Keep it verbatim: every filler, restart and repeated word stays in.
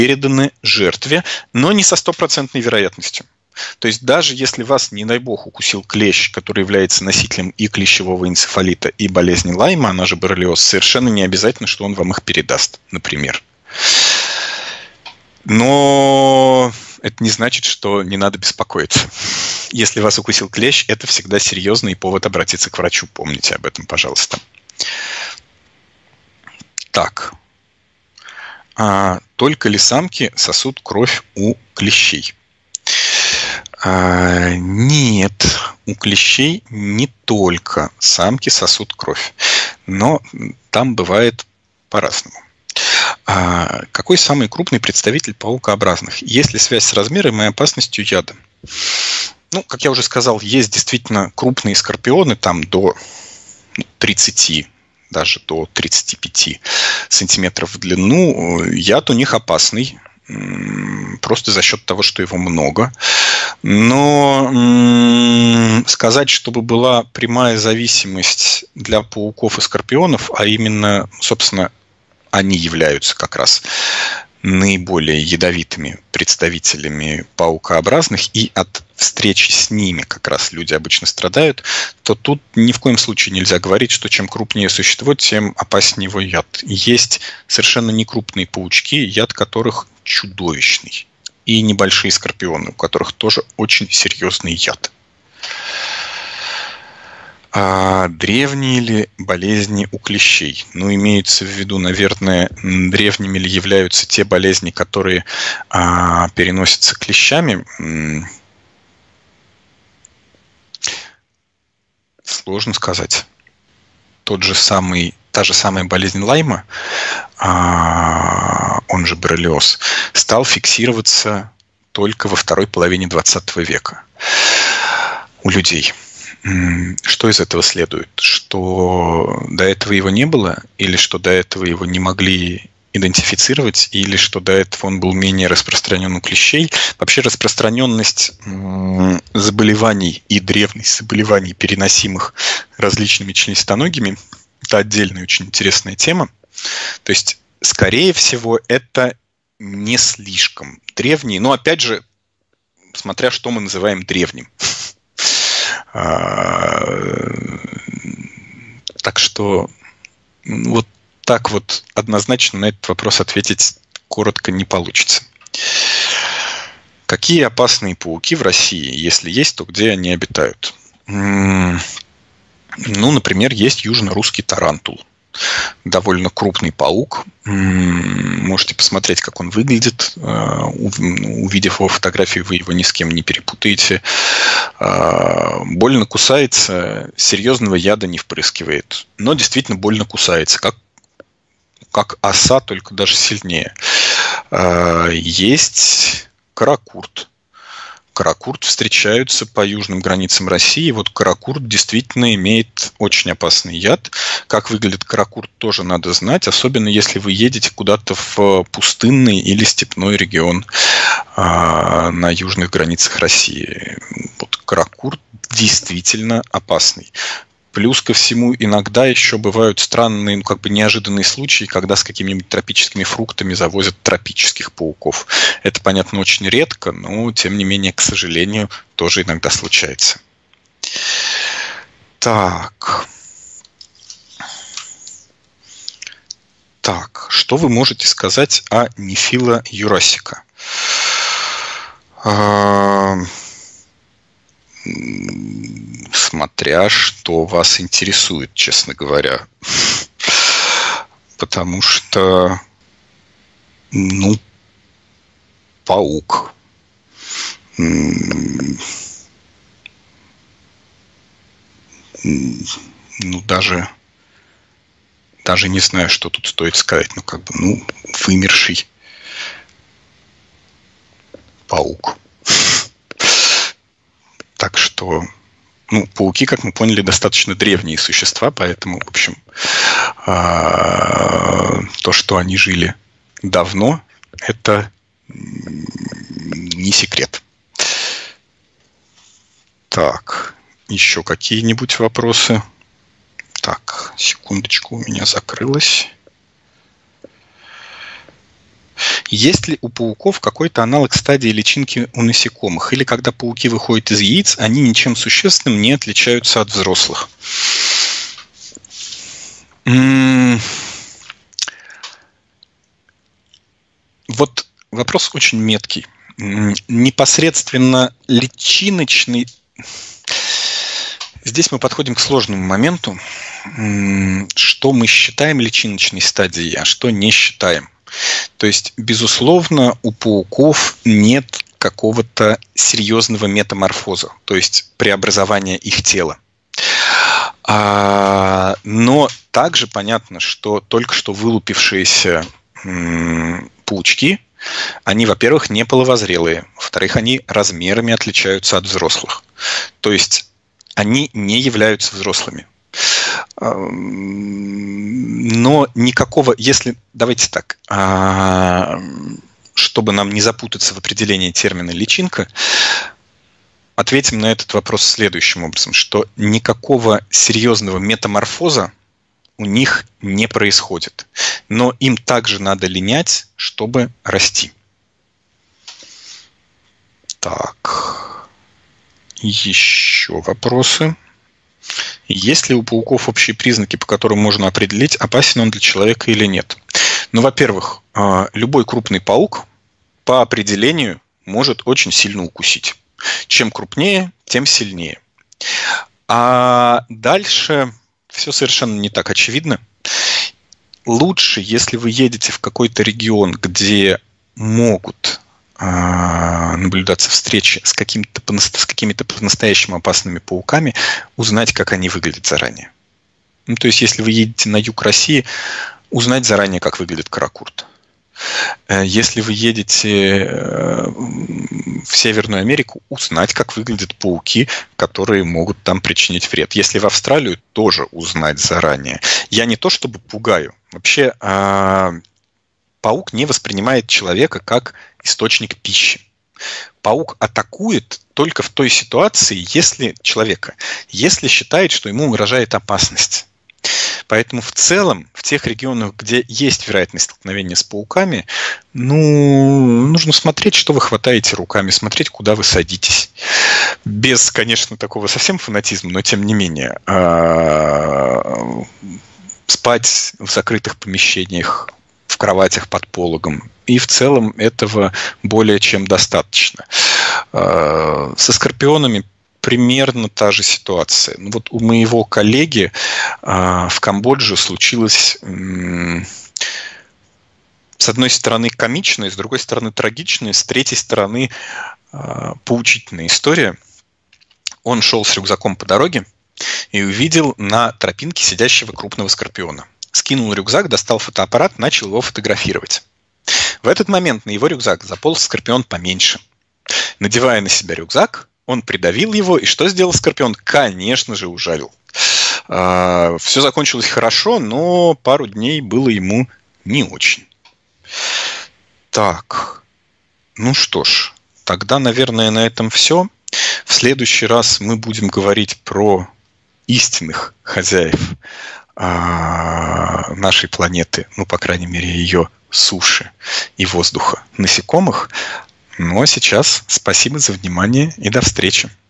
переданы жертве, но не со стопроцентной вероятностью. То есть даже если вас, не дай бог, укусил клещ, который является носителем и клещевого энцефалита, и болезни Лайма, она же боррелиоз, совершенно не обязательно, что он вам их передаст, например. Но это не значит, что не надо беспокоиться. Если вас укусил клещ, это всегда серьезный повод обратиться к врачу. Помните об этом, пожалуйста. Так. А, только ли самки сосут кровь у клещей? А, нет, у клещей не только самки сосут кровь, но там бывает по-разному. А какой самый крупный представитель паукообразных? Есть ли связь с размером и опасностью яда? Ну, как я уже сказал, есть действительно крупные скорпионы, там до тридцати, даже до тридцати пяти сантиметров в длину. Яд у них опасный, просто за счет того, что его много. Но м- сказать, чтобы была прямая зависимость для пауков и скорпионов, а именно, собственно, они являются как раз наиболее ядовитыми представителями паукообразных, и от встречи с ними как раз люди обычно страдают, то тут ни в коем случае нельзя говорить, что чем крупнее существо, тем опаснее его яд. Есть совершенно некрупные паучки, яд которых чудовищный, и небольшие скорпионы, у которых тоже очень серьезный яд. А древние ли болезни у клещей? Ну, имеется в виду, наверное, древними ли являются те болезни, которые а, переносятся клещами? Сложно сказать. Тот же самый, та же самая болезнь Лайма, а, он же боррелиоз, стал фиксироваться только во второй половине двадцатого века у людей. Что из этого следует? Что до этого его не было, или что до этого его не могли идентифицировать, или что до этого он был менее распространен у клещей? Вообще распространенность заболеваний и древность заболеваний, переносимых различными членистоногими, это отдельная очень интересная тема. То есть, скорее всего, это не слишком древние, но опять же, смотря что мы называем древним. Так что вот так вот однозначно на этот вопрос ответить коротко не получится. Какие опасные пауки в России? Если есть, то где они обитают? Ну, например, есть южно-русский тарантул. Довольно крупный паук. Можете посмотреть, как он выглядит. Увидев его фотографию, вы его ни с кем не перепутаете. Больно кусается, серьезного яда не впрыскивает. Но действительно больно кусается, как, как оса, только даже сильнее. Есть каракурт. Каракурт встречаются по южным границам России. Вот каракурт действительно имеет очень опасный яд. Как выглядит каракурт, тоже надо знать, особенно если вы едете куда-то в пустынный или степной регион а, на южных границах России. Вот каракурт действительно опасный. Плюс ко всему, иногда еще бывают странные, ну, как бы неожиданные случаи, когда с какими-нибудь тропическими фруктами завозят тропических пауков. Это, понятно, очень редко, но, тем не менее, к сожалению, тоже иногда случается. Так. Так, что вы можете сказать о Nephila jurassica? Смотря что вас интересует, честно говоря. Потому что, ну, паук. Ну, даже, даже не знаю, что тут стоит сказать. Ну, как бы, ну, вымерший паук. Так что, ну, пауки, как мы поняли, достаточно древние существа, поэтому, в общем, то, что они жили давно, это не секрет. Так, еще какие-нибудь вопросы? Так, секундочку, у меня закрылось. Есть ли у пауков какой-то аналог стадии личинки у насекомых? Или когда пауки выходят из яиц, они ничем существенным не отличаются от взрослых? М-м- Вот вопрос очень меткий. М, Непосредственно личиночный. Здесь мы подходим к сложному моменту. М, Что мы считаем личиночной стадией, а что не считаем. То есть, безусловно, у пауков нет какого-то серьезного метаморфоза, то есть преобразования их тела. А, но также понятно, что только что вылупившиеся м, паучки, они, во-первых, не половозрелые, во-вторых, они размерами отличаются от взрослых. То есть они не являются взрослыми. Но никакого, если, давайте так, чтобы нам не запутаться в определении термина личинка, ответим на этот вопрос следующим образом, что никакого серьезного метаморфоза у них не происходит. Но им также надо линять, чтобы расти. Так. Еще вопросы? Есть ли у пауков общие признаки, по которым можно определить, опасен он для человека или нет? Ну, во-первых, любой крупный паук по определению может очень сильно укусить. Чем крупнее, тем сильнее. А дальше все совершенно не так очевидно. Лучше, если вы едете в какой-то регион, где могут наблюдаться встречи с, каким-то, с какими-то по-настоящему опасными пауками, узнать, как они выглядят заранее. Ну, то есть, если вы едете на юг России, узнать заранее, как выглядит каракурт. Если вы едете в Северную Америку, узнать, как выглядят пауки, которые могут там причинить вред. Если в Австралию, тоже узнать заранее. Я не то чтобы пугаю. Вообще, паук не воспринимает человека как источник пищи. Паук атакует только в той ситуации, если человека, если считает, что ему угрожает опасность. Поэтому в целом, в тех регионах, где есть вероятность столкновения с пауками, ну, нужно смотреть, что вы хватаете руками, смотреть, куда вы садитесь. Без, конечно, такого совсем фанатизма, но тем не менее. Спать в закрытых помещениях, в кроватях под пологом. И в целом этого более чем достаточно. Со скорпионами примерно та же ситуация. Вот у моего коллеги в Камбодже случилось, с одной стороны, комичная, с другой стороны, трагичная, с третьей стороны, поучительная история. Он шел с рюкзаком по дороге и увидел на тропинке сидящего крупного скорпиона. Скинул рюкзак, достал фотоаппарат, начал его фотографировать. В этот момент на его рюкзак заполз скорпион поменьше. Надевая на себя рюкзак, он придавил его, и что сделал скорпион? Конечно же, ужалил. Все закончилось хорошо, но пару дней было ему не очень. Так, ну что ж, тогда, наверное, на этом все. В следующий раз мы будем говорить про истинных хозяев нашей планеты, ну, по крайней мере, ее суши и воздуха, насекомых. Ну, а сейчас спасибо за внимание и до встречи.